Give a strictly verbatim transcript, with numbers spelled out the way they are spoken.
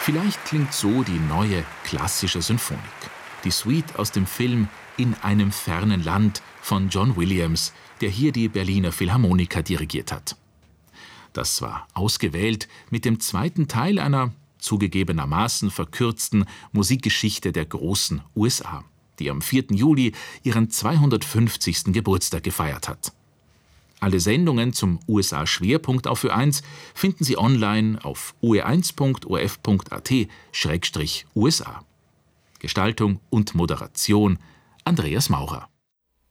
Vielleicht klingt so die neue klassische Sinfonik. Die Suite aus dem Film »In einem fernen Land« von John Williams, der hier die Berliner Philharmoniker dirigiert hat. Das war ausgewählt mit dem zweiten Teil einer zugegebenermaßen verkürzten Musikgeschichte der großen U S A, die am vierten Juli ihren zweihundertfünfzigsten Geburtstag gefeiert hat. Alle Sendungen zum U S A-Schwerpunkt auf Ö eins finden Sie online auf u e eins punkt o r f punkt a t slash u s a. Gestaltung und Moderation Andreas Maurer.